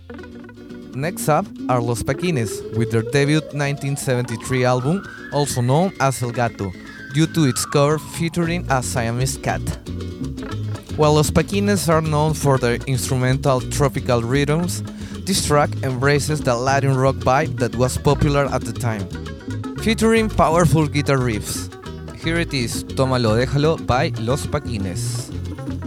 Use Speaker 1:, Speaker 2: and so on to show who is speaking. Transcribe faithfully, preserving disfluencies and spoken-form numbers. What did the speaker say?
Speaker 1: Next up are Los Paquines, with their debut nineteen seventy-three album, also known as El Gato, due to its cover featuring a Siamese cat. While Los Paquines are known for their instrumental tropical rhythms, this track embraces the Latin rock vibe that was popular at the time, featuring powerful guitar riffs. Here it is, Tómalo Déjalo by Los Paquines.